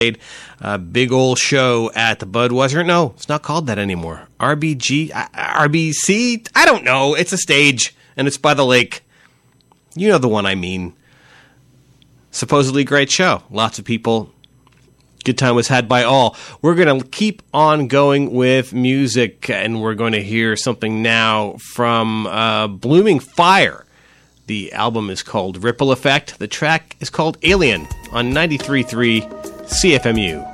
Big old show at the Budweiser. No, it's not called that anymore. RBC? I don't know. It's a stage, and it's by the lake. You know the one I mean. Supposedly great show. Lots of people. Good time was had by all. We're going to keep on going with music, and we're going to hear something now from Blooming Fire. The album is called Ripple Effect. The track is called Alien on 93.3 CFMU.